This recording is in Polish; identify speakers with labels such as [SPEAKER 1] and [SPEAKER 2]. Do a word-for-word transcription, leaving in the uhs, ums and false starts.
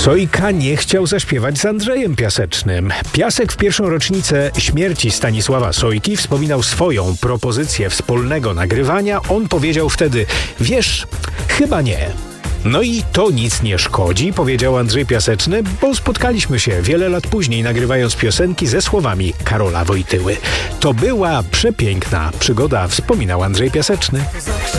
[SPEAKER 1] Sojka nie chciał zaśpiewać z Andrzejem Piasecznym. Piasek w pierwszą rocznicę śmierci Stanisława Sojki wspominał swoją propozycję wspólnego nagrywania. On powiedział wtedy: wiesz, chyba nie. No i to nic nie szkodzi, powiedział Andrzej Piaseczny, bo spotkaliśmy się wiele lat później, nagrywając piosenki ze słowami Karola Wojtyły. To była przepiękna przygoda, wspominał Andrzej Piaseczny.